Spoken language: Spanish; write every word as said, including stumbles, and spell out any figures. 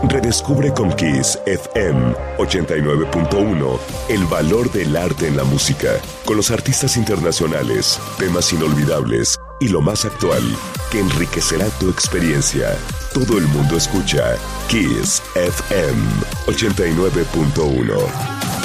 Redescubre con Kiss F M ochenta y nueve punto uno el valor del arte en la música, con los artistas internacionales, temas inolvidables y lo más actual, que enriquecerá tu experiencia. Todo el mundo escucha Kiss F M ochenta y nueve punto uno.